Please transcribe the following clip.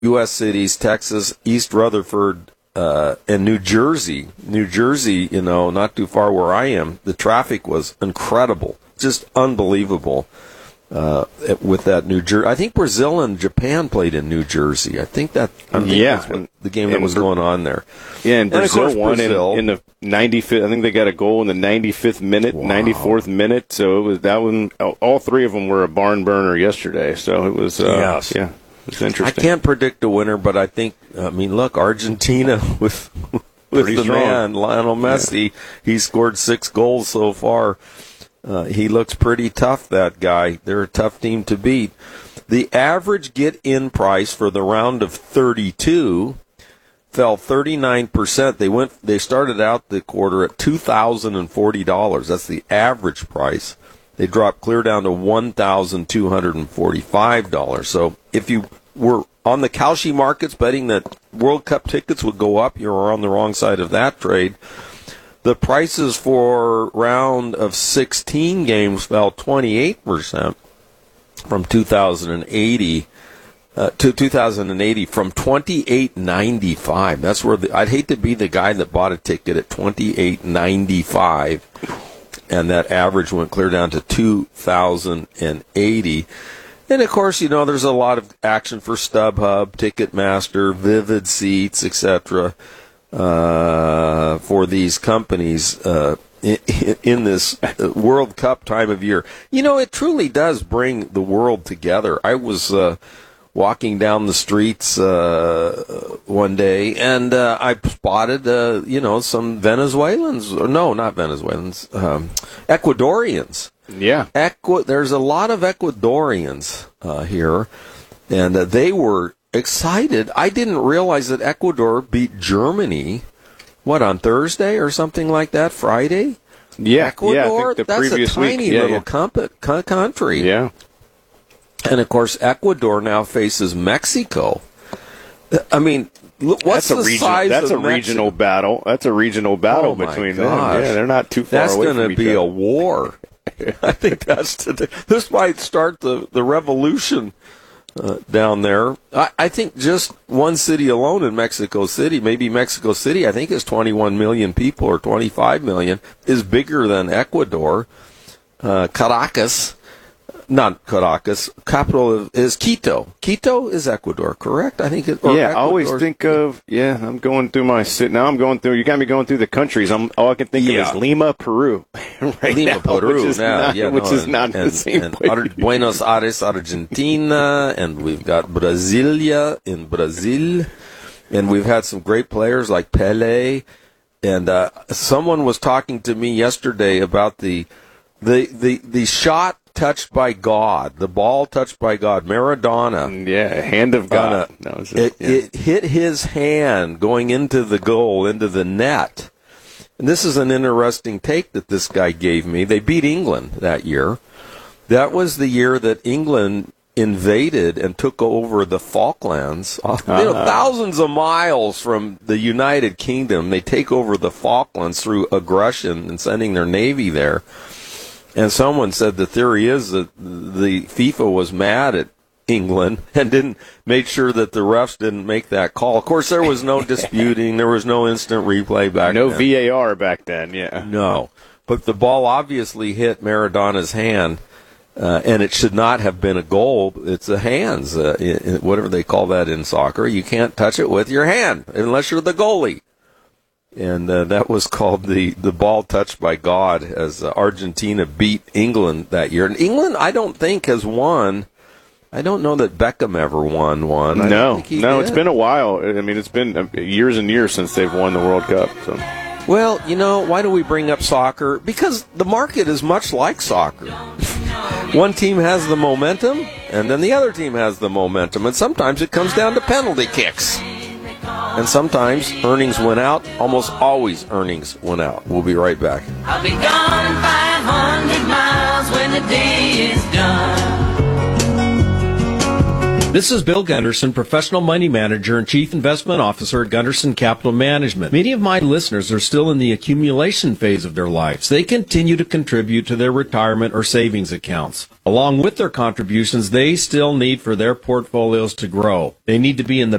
U.S. cities, Texas, East Rutherford, and New Jersey. New Jersey, not too far where I am, the traffic was incredible, just unbelievable. With that New Jersey, I think Brazil and Japan played in New Jersey. I think that's what the game that was going on there. Yeah, and Brazil won in the 95th. I think they got a goal in the 95th minute, 94th minute. So it was that one. All three of them were a barn burner yesterday. So it was, it's interesting. I can't predict a winner, but I think, look, Argentina with the man Lionel Messi. He scored 6 goals so far. He looks pretty tough, that guy. They're a tough team to beat. The average get-in price for the round of 32 fell 39%. They started out the quarter at $2,040. That's the average price. They dropped clear down to $1,245. So if you were on the Kalshi markets betting that World Cup tickets would go up, you were on the wrong side of that trade. The prices for round of 16 games fell 28% from 2080 to 2080 from $28.95. That's where I'd hate to be the guy that bought a ticket at $28.95, and that average went clear down to $2,080. And of course, there's a lot of action for StubHub, Ticketmaster, Vivid Seats, etc. For these companies in this World Cup time of year. It truly does bring the world together. I was walking down the streets one day, and I spotted, some Venezuelans. No, not Venezuelans. Ecuadorians. Yeah. There's a lot of Ecuadorians here, and they were excited. I didn't realize that Ecuador beat Germany, on Thursday or something like that, Friday? Yeah, Ecuador, I think that's a tiny little country. Yeah. And, of course, Ecuador now faces Mexico. What's the size That's of a regional battle. That's a regional battle between them. Yeah, they're not too far away from each other. That's going to be a war. I think this might start the revolution down there. I think just one city alone in Mexico City, maybe Mexico City, I think is 21 million people or 25 million, is bigger than Ecuador. Capital is Quito. Quito is Ecuador, correct? I think it. I always think of. I'm going through I'm going through. You got me going through the countries. All I can think of is Lima, Peru. Lima, Peru, which is not the same place. Buenos Aires, Argentina, and we've got Brasilia in Brazil, and we've had some great players like Pelé, and someone was talking to me yesterday about the shot touched by God, the ball touched by God, Maradona. Yeah, hand of God. It hit his hand going into the goal, into the net. And this is an interesting take that this guy gave me. They beat England that year. That was the year that England invaded and took over the Falklands. Thousands of miles from the United Kingdom. They take over the Falklands through aggression and sending their navy there. And someone said the theory is that the FIFA was mad at England and didn't make sure that the refs didn't make that call. Of course, there was no disputing. There was no instant replay back then. No VAR back then, yeah. No. But the ball obviously hit Maradona's hand, and it should not have been a goal. It's a hands, whatever they call that in soccer. You can't touch it with your hand unless you're the goalie. And that was called the ball touched by God, as Argentina beat England that year. And England, I don't think, has won. I don't know that Beckham ever won one. No, it's been a while. It's been years and years since they've won the World Cup. So. Well, why do we bring up soccer? Because the market is much like soccer. One team has the momentum, and then the other team has the momentum. And sometimes it comes down to penalty kicks. And sometimes earnings win out. Almost always earnings win out. We'll be right back. I'll be gone 500 miles when the day is done. This is Bill Gunderson, professional money manager and chief investment officer at Gunderson Capital Management. Many of my listeners are still in the accumulation phase of their lives. They continue to contribute to their retirement or savings accounts. Along with their contributions, they still need for their portfolios to grow. They need to be in the